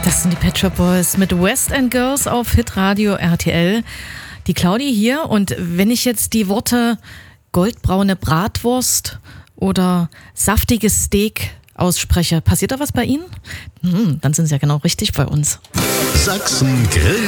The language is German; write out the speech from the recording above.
Das sind die Pet Shop Boys mit West End Girls auf Hitradio RTL. Die Claudi hier, und wenn ich jetzt die Worte goldbraune Bratwurst oder saftiges Steak ausspreche, passiert da was bei Ihnen? Dann sind Sie ja genau richtig bei uns. Sachsen Grill